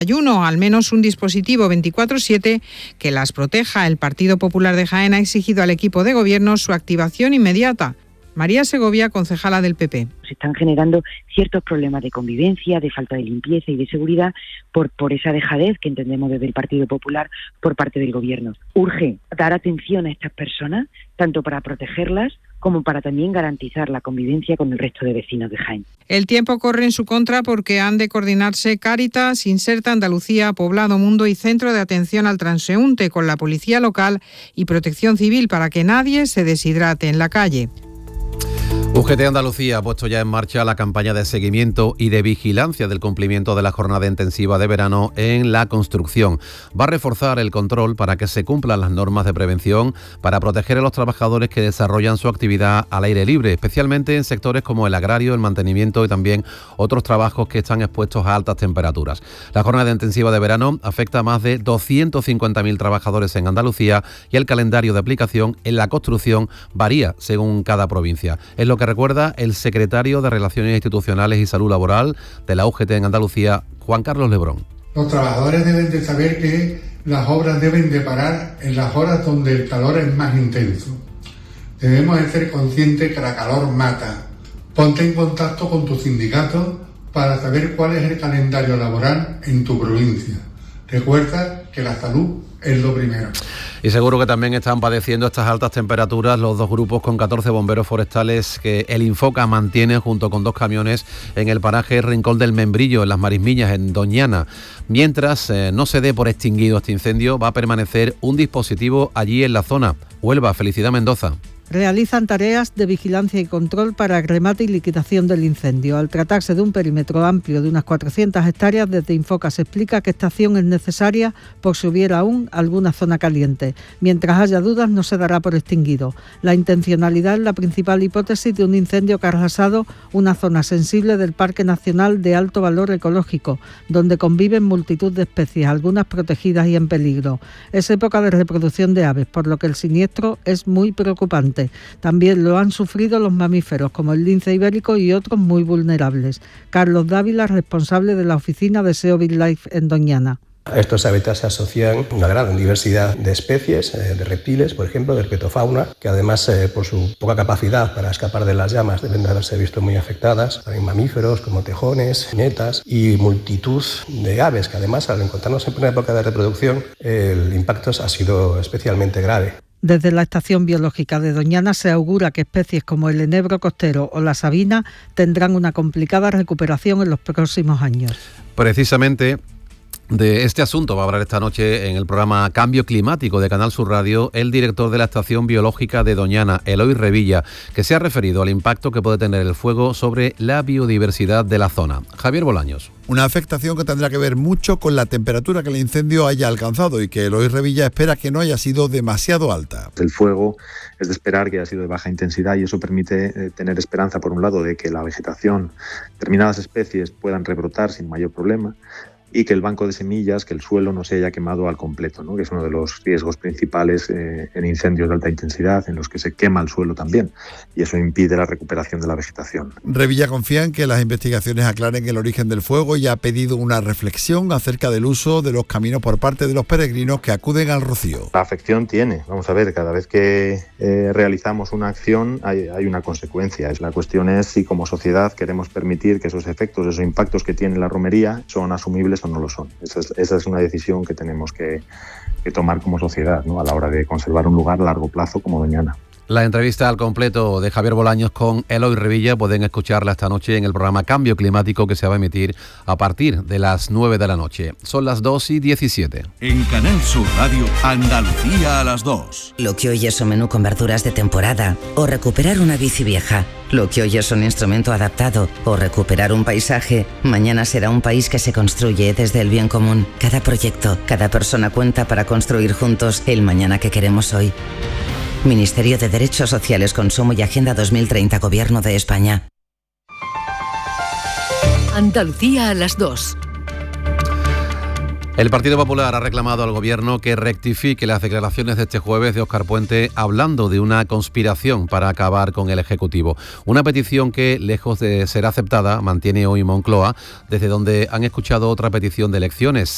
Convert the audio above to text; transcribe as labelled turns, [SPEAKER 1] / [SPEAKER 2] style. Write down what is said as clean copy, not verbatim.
[SPEAKER 1] al menos un dispositivo 24/7 que las proteja. El Partido Popular de Jaén ha exigido al equipo de gobierno su activación inmediata. María Segovia, concejala del PP.
[SPEAKER 2] Se están generando ciertos problemas de convivencia, de falta de limpieza y de seguridad por esa dejadez que entendemos desde el Partido Popular por parte del Gobierno. Urge dar atención a estas personas, tanto para protegerlas como para también garantizar la convivencia con el resto de vecinos de Jaén.
[SPEAKER 1] El tiempo corre en su contra porque han de coordinarse Cáritas, Inserta Andalucía, Poblado Mundo y Centro de Atención al Transeúnte con la Policía Local y Protección Civil para que nadie se deshidrate en la calle.
[SPEAKER 3] UGT Andalucía ha puesto ya en marcha la campaña de seguimiento y de vigilancia del cumplimiento de la jornada intensiva de verano en la construcción. Va a reforzar el control para que se cumplan las normas de prevención para proteger a los trabajadores que desarrollan su actividad al aire libre, especialmente en sectores como el agrario, el mantenimiento y también otros trabajos que están expuestos a altas temperaturas. La jornada intensiva de verano afecta a más de 250.000 trabajadores en Andalucía y el calendario de aplicación en la construcción varía según cada provincia. Es lo que recuerda el secretario de Relaciones Institucionales y Salud Laboral de la UGT en Andalucía, Juan Carlos Lebrón.
[SPEAKER 4] Los trabajadores deben de saber que las obras deben de parar en las horas donde el calor es más intenso. Debemos de ser conscientes que la calor mata. Ponte en contacto con tu sindicato para saber cuál es el calendario laboral en tu provincia. Recuerda que la salud es lo primero.
[SPEAKER 3] Y seguro que también están padeciendo estas altas temperaturas los dos grupos con 14 bomberos forestales que el Infoca mantiene junto con 2 camiones en el paraje Rincón del Membrillo, en Las Marismillas, en Doñana. Mientras no se dé por extinguido este incendio, va a permanecer un dispositivo allí en la zona. Huelva, Felicidad Mendoza.
[SPEAKER 5] Realizan tareas de vigilancia y control para el remate y liquidación del incendio. Al tratarse de un perímetro amplio de unas 400 hectáreas, desde Infoca se explica que esta acción es necesaria por si hubiera aún alguna zona caliente. Mientras haya dudas, no se dará por extinguido. La intencionalidad es la principal hipótesis de un incendio que ha arrasado una zona sensible del Parque Nacional de alto valor ecológico, donde conviven multitud de especies, algunas protegidas y en peligro. Es época de reproducción de aves, por lo que el siniestro es muy preocupante. También lo han sufrido los mamíferos, como el lince ibérico y otros muy vulnerables. Carlos Dávila, responsable de la oficina de SEO Wildlife en Doñana.
[SPEAKER 6] A estos hábitats se asocian una gran diversidad de especies, de reptiles, por ejemplo, de herpetofauna, que además por su poca capacidad para escapar de las llamas deben de haberse visto muy afectadas. También mamíferos como tejones, ñetas y multitud de aves que además al encontrarnos en plena época de reproducción el impacto ha sido especialmente grave.
[SPEAKER 5] Desde la Estación Biológica de Doñana se augura que especies como el enebro costero o la sabina tendrán una complicada recuperación en los próximos años.
[SPEAKER 3] Precisamente de este asunto va a hablar esta noche en el programa Cambio Climático de Canal Sur Radio el director de la Estación Biológica de Doñana, Eloy Revilla, que se ha referido al impacto que puede tener el fuego sobre la biodiversidad de la zona. Javier Bolaños.
[SPEAKER 7] Una afectación que tendrá que ver mucho con la temperatura que el incendio haya alcanzado y que Eloy Revilla espera que no haya sido demasiado alta.
[SPEAKER 8] El fuego es de esperar que haya sido de baja intensidad y eso permite tener esperanza, por un lado, de que la vegetación, determinadas especies puedan rebrotar sin mayor problema, y que el banco de semillas, que el suelo no se haya quemado al completo, ¿no? Que es uno de los riesgos principales en incendios de alta intensidad, en los que se quema el suelo también, y eso impide la recuperación de la vegetación.
[SPEAKER 7] Revilla confía en que las investigaciones aclaren el origen del fuego y ha pedido una reflexión acerca del uso de los caminos por parte de los peregrinos que acuden al rocío.
[SPEAKER 8] La afección tiene, vamos a ver, cada vez que realizamos una acción hay una consecuencia. La cuestión es si como sociedad queremos permitir que esos efectos, esos impactos que tiene la romería son asumibles o no lo son. Esa es una decisión que tenemos que tomar como sociedad, ¿no? A la hora de conservar un lugar a largo plazo como Doñana.
[SPEAKER 3] La entrevista al completo de Javier Bolaños con Eloy Revilla pueden escucharla esta noche en el programa Cambio Climático, que se va a emitir a partir de las 9 de la noche. Son las 2:17.
[SPEAKER 9] En Canal Sur Radio, Andalucía a las 2.
[SPEAKER 10] Lo que hoy es un menú con verduras de temporada o recuperar una bici vieja. Lo que hoy es un instrumento adaptado o recuperar un paisaje, mañana será un país que se construye desde el bien común. Cada proyecto, cada persona cuenta para construir juntos el mañana que queremos hoy. Ministerio de Derechos Sociales, Consumo y Agenda 2030, Gobierno de España.
[SPEAKER 11] Andalucía a las 2.
[SPEAKER 3] El Partido Popular ha reclamado al Gobierno que rectifique las declaraciones de este jueves de Óscar Puente hablando de una conspiración para acabar con el Ejecutivo. Una petición que, lejos de ser aceptada, mantiene hoy Moncloa, desde donde han escuchado otra petición de elecciones.